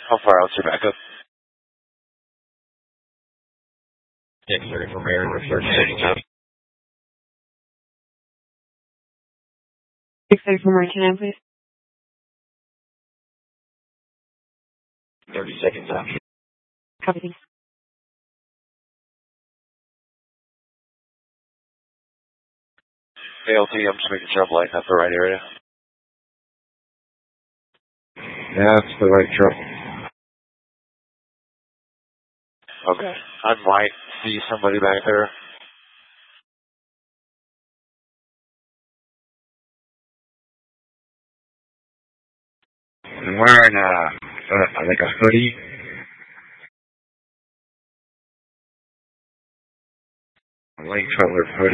How far out's your backup? 630 from here, research city time. 630 from right now, please. 30 seconds out. Copy, thanks. ALT, I'm just making sure I'm lighting up the right area. Yeah, that's the right truck. Okay. I might see somebody back there. I'm wearing like a hoodie. A light colored hoodie.